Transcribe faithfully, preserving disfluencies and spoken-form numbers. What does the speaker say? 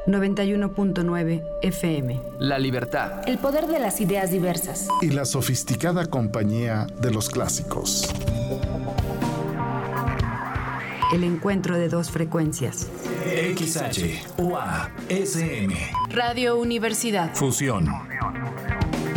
noventa y uno punto nueve F M. La libertad. El poder de las ideas diversas. Y la sofisticada compañía de los clásicos. El encuentro de dos frecuencias. X H U A S M. Radio Universidad. Fusión.